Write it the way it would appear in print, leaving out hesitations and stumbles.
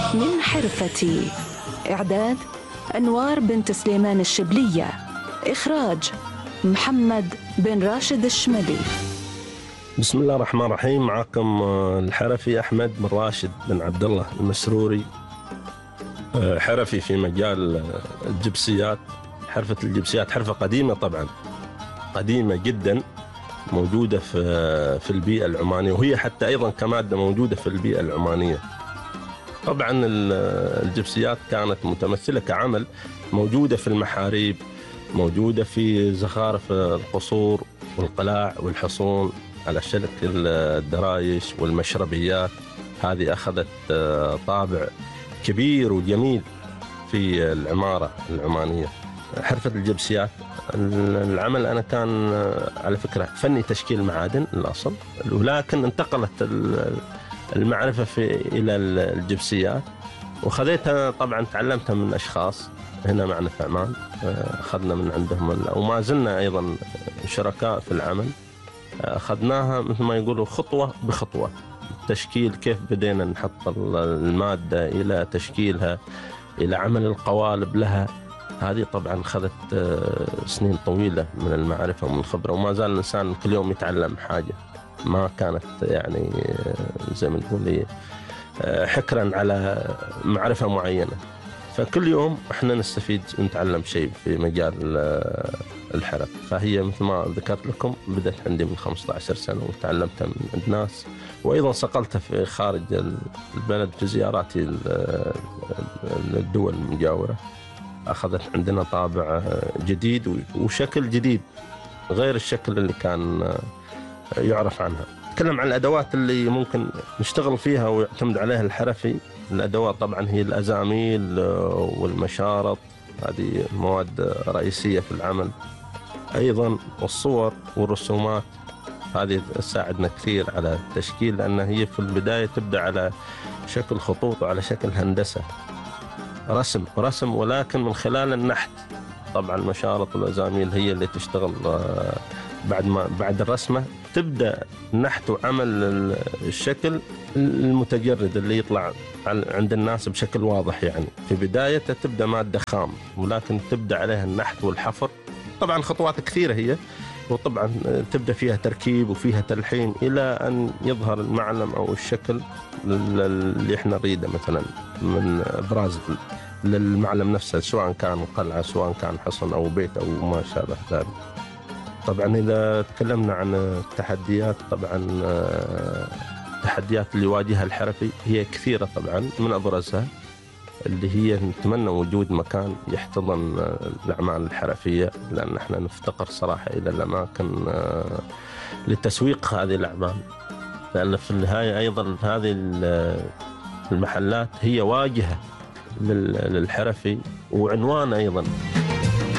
من حرفتي. إعداد أنوار بنت سليمان الشبلية. إخراج محمد بن راشد الشملي. بسم الله الرحمن الرحيم. معكم الحرفي أحمد بن راشد بن عبد الله المسروري، حرفي في مجال الجبسيات. حرفة الجبسيات حرفة قديمة، طبعا قديمة جدا، موجودة في البيئة العمانية، وهي حتى أيضا كمادة موجودة في البيئة العمانية. طبعا الجبسيات كانت متمثلة كعمل موجودة في المحاريب، موجودة في زخارف القصور والقلاع والحصون على شكل الدرايش والمشربيات. هذه أخذت طابع كبير وجميل في العمارة العمانية. حرفة الجبسيات العمل أنا كان على فكرة فني تشكيل معادن الأصل، ولكن انتقلت المعرفة إلى الجبسيات، وخذيتها طبعا تعلمتها من أشخاص هنا معنا في عمان، أخذنا من عندهم وما زلنا أيضا شركاء في العمل. أخذناها مثل ما يقولوا خطوة بخطوة، تشكيل كيف بدينا نحط المادة إلى تشكيلها إلى عمل القوالب لها. هذه طبعا أخذت سنين طويلة من المعرفة ومن الخبرة، وما زال الإنسان كل يوم يتعلم حاجة، ما كانت يعني زي ما نقول حكرا على معرفة معينة. فكل يوم احنا نستفيد ونتعلم شيء في مجال الحرف. فهي مثل ما ذكرت لكم بدأت عندي من 15 سنة وتعلمتها من الناس، وأيضا صقلتها في خارج البلد في زياراتي للدول المجاورة. أخذت عندنا طابع جديد وشكل جديد غير الشكل اللي كان يعرف عنها. نتكلم عن الأدوات اللي ممكن نشتغل فيها ويعتمد عليها الحرفي. الأدوات طبعا هي الأزاميل والمشارط، هذه مواد رئيسية في العمل. أيضا الصور والرسومات، هذه تساعدنا كثير على التشكيل، لأن هي في البداية تبدأ على شكل خطوط وعلى شكل هندسة، رسم ولكن من خلال النحت. طبعا المشارط والأزاميل هي اللي تشتغل بعد الرسمة، تبدأ النحت وعمل الشكل المتجرد اللي يطلع عند الناس بشكل واضح. يعني في بدايته تبدأ مادة خام، ولكن تبدأ عليها النحت والحفر. طبعا خطوات كثيرة هي، وطبعا تبدأ فيها تركيب وفيها تلحيم إلى أن يظهر المعلم أو الشكل اللي احنا نريده، مثلا من إبراز للمعلم نفسه، سواء كان قلعة سواء كان حصن أو بيت أو ما شابه ذلك. طبعا إذا تكلمنا عن التحديات، طبعا التحديات اللي يواجهها الحرفي هي كثيرة طبعا، من أبرزها اللي هي نتمنى وجود مكان يحتضن الأعمال الحرفية، لأن احنا نفتقر صراحة إلى الأماكن لتسويق هذه الأعمال، لأن في النهاية أيضا هذه المحلات هي واجهة للحرفي وعنوان أيضا.